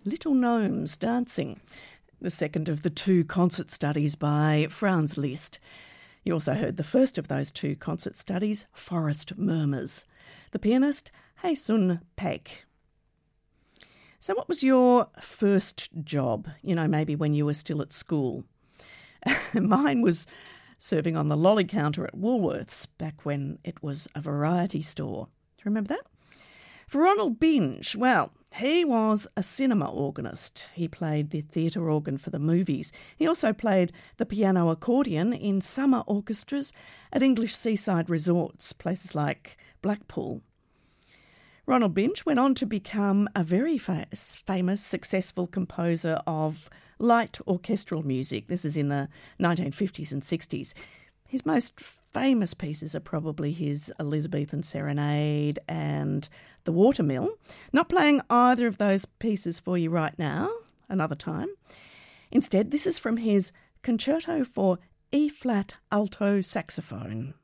Little Gnomes Dancing, the second of the two concert studies by Franz Liszt. You also heard the first of those two concert studies, Forest Murmurs. The pianist, Hae-Sun Paik. So what was your first job, maybe when you were still at school? Mine was serving on the lolly counter at Woolworths back when it was a variety store. Do you remember that? For Ronald Binge, well, he was a cinema organist. He played the theatre organ for the movies. He also played the piano accordion in summer orchestras at English seaside resorts, places like Blackpool. Ronald Binge went on to become a very famous, successful composer of light orchestral music. This is in the 1950s and 60s. His most famous pieces are probably his Elizabethan Serenade and The Watermill. Not playing either of those pieces for you right now, another time. Instead, this is from his Concerto for E-flat alto saxophone.